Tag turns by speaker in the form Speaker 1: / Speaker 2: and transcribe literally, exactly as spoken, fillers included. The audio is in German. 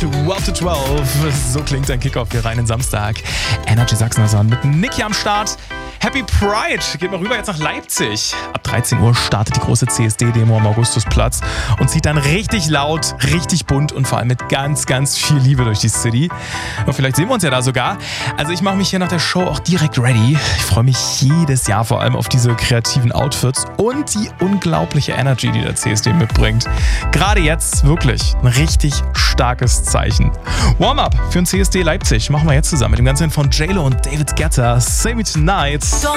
Speaker 1: zwölf zu zwölf. So klingt ein Kickoff hier rein in Samstag. Energy Sachsen mit Niki am Start. Happy Pride! Geht mal rüber jetzt nach Leipzig. Ab dreizehn Uhr startet die große C S D-Demo am Augustusplatz und zieht dann richtig laut, richtig bunt und vor allem mit ganz, ganz viel Liebe durch die City. Und vielleicht sehen wir uns ja da sogar. Also ich mache mich hier nach der Show auch direkt ready. Ich freue mich jedes Jahr vor allem auf diese kreativen Outfits und die unglaubliche Energy, die der C S D mitbringt. Gerade jetzt wirklich ein richtig starkes Zeichen. Warm-up für den C S D Leipzig machen wir jetzt zusammen mit dem Ganzen von J-Lo und David Guetta. Save Me Tonight.